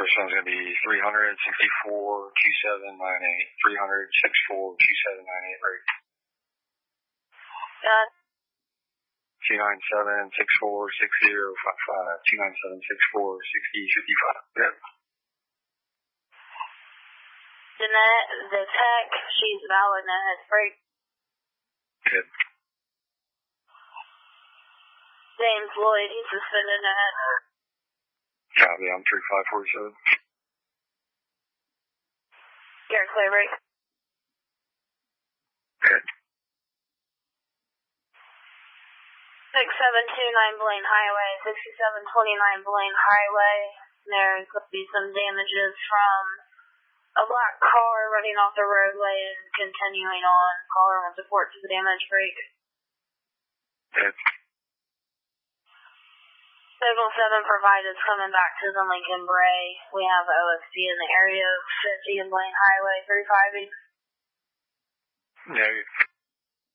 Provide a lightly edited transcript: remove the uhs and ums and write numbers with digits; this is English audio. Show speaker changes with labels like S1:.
S1: First one's going to be 300-64-2798. 300-64-2798, right? 297-64-6055. 297-64-6055. Yep.
S2: Jeanette, the tech, she's valid now. It's break.
S1: Good.
S2: James Lloyd, he's suspended at.
S1: Copy, I'm 3547.
S2: You're clear, break.
S1: Good.
S2: 6729 Blaine Highway, 6729 Blaine Highway. There could be some damages from a black car running off the roadway and continuing on. Caller wants support to the damage break.
S1: Good.
S2: Signal 7 provided coming back to the Lincoln Bray. We have OSP in the area of 50 and Blaine Highway, 350.
S1: Negative.